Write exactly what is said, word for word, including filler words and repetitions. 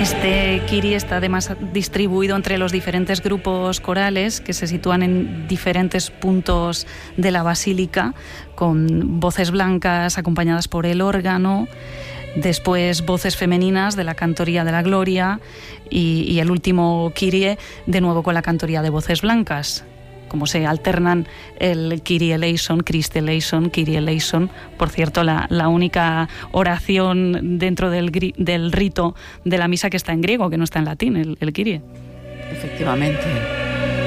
Este Kyrie está además distribuido entre los diferentes grupos corales que se sitúan en diferentes puntos de la basílica, con voces blancas acompañadas por el órgano, después voces femeninas de la cantoría de la gloria y, y el último Kyrie de nuevo con la cantoría de voces blancas. Como se alternan el Kyrie eleison, Christe eleison, Kyrie eleison. Por cierto, la, la única oración dentro del, del rito de la misa que está en griego, que no está en latín, el, el Kyrie. Efectivamente.